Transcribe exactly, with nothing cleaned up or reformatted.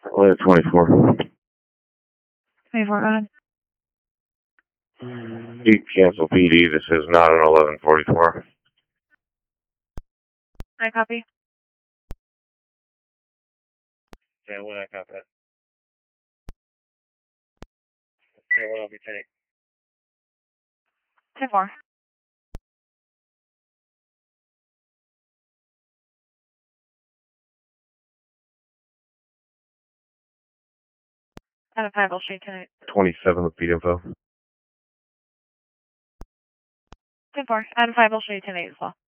Atlanta twenty-four. twenty-four, go ahead. Deep cancel P D. This is not an eleven forty-four. I copy. Yeah, when I copy that. Okay, what I'll be taking. ten four. Out of Pineapple Street tonight. twenty-seven with feed info. ten four. Out of Pineapple Street tonight as well.